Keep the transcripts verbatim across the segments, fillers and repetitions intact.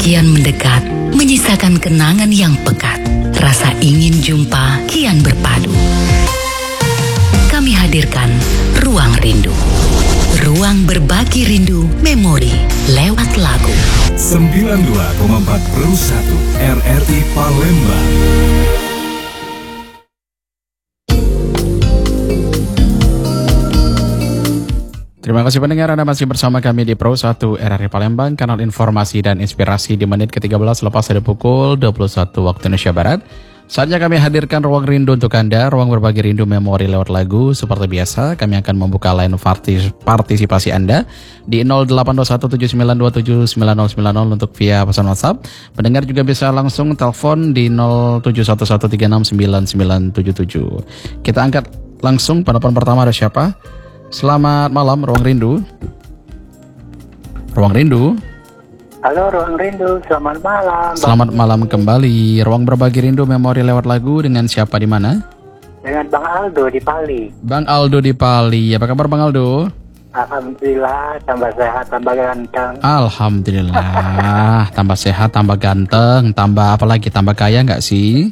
kian mendekat, menyisakan kenangan yang pekat. Rasa ingin jumpa kian berpadu. Kami hadirkan Ruang Rindu. Ruang berbagi rindu memori lewat lagu. sembilan puluh dua koma empat per satu R R I Palembang. Terima kasih pendengar, Anda masih bersama kami di Pro satu R R I Palembang, kanal informasi dan inspirasi di menit ke tiga belas lepas dari pukul dua puluh satu waktu Indonesia Barat. Saatnya kami hadirkan Ruang Rindu untuk Anda, ruang berbagi rindu memori lewat lagu. Seperti biasa, kami akan membuka line partisipasi Anda di nol delapan dua satu tujuh sembilan dua tujuh sembilan nol sembilan nol untuk via pesan WhatsApp. Pendengar juga bisa langsung telepon di nol tujuh satu satu tiga enam sembilan sembilan tujuh tujuh. Kita angkat langsung, penelpon pertama ada siapa? Selamat malam, Ruang Rindu. Ruang Rindu. Halo, Ruang Rindu. Selamat malam. Selamat Bang. Malam kembali. Ruang berbagi rindu memori lewat lagu dengan siapa di mana? Dengan Bang Aldo di Pali. Bang Aldo di Pali. Apa kabar Bang Aldo? Alhamdulillah, tambah sehat, tambah ganteng. Alhamdulillah, tambah sehat, tambah ganteng, tambah apa lagi? Tambah kaya nggak sih?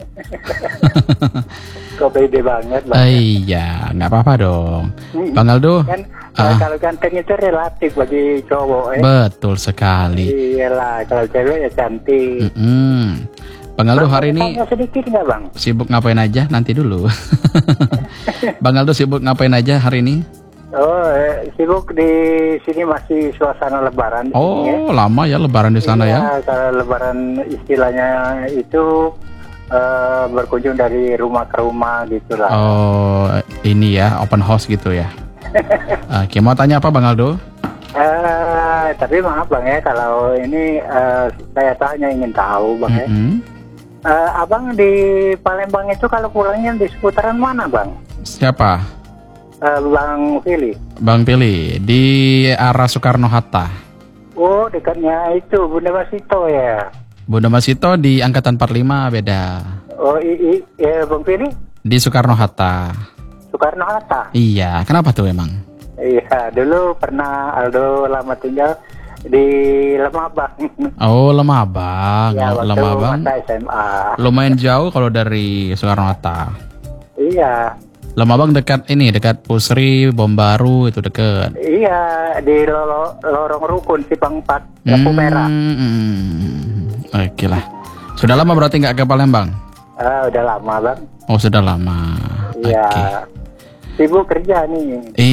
Kok pede banget, Bang? Iya, nggak apa-apa dong. Hmm. Bang Aldo, kan uh, kalau ganteng itu relatif bagi cowok. Eh? Betul sekali. Iyalah, kalau cewek ya cantik. Mm-hmm. Bang Aldo, hari ini sedikit nggak, Bang? Sibuk ngapain aja? Nanti dulu. Bang Aldo sibuk ngapain aja hari ini? Oh, eh, sibuk di sini masih suasana Lebaran. Oh, sini, ya. Lama ya Lebaran di sana iya, ya? Kalau Lebaran istilahnya itu uh, berkunjung dari rumah ke rumah gitulah. Oh, ini ya open house gitu ya? Oke, mau tanya apa Bang Aldo? Uh, tapi maaf Bang ya, kalau ini uh, saya tanya ingin tahu Bang mm-hmm. ya. Uh, abang di Palembang itu kalau pulangnya di seputaran mana Bang? Siapa? Uh, Bang Pili. Bang Pili, di arah Soekarno-Hatta. Oh, dekatnya itu Bunda Masito ya? Bunda Masito di Angkatan empat puluh lima beda. Oh, i, i, ya Bang Pili? Di Soekarno-Hatta. Soekarno-Hatta? Iya, kenapa tuh emang? Iya, dulu pernah Aldo lama tinggal di Lemabang. Oh, Lemabang. Ya, waktu Lemabang. masa S M A. Lumayan jauh kalau dari Soekarno-Hatta. Iya. Lemabang dekat ini, dekat Pusri, Bom Baru itu dekat. Iya, di lolo, lorong rukun Simpang empat, lampu hmm, merah. Hmm, Oke lah. Sudah lama berarti nggak ke Palembang? Ah, udah lama Bang. Oh, sudah lama. Iya. Okay. Sibuk kerja nih.